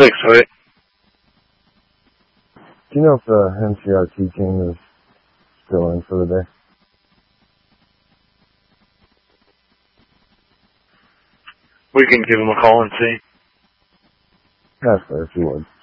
right? Do you know if the MCRT team is still in for the day? We can give him a call and see. That's fair, if you would.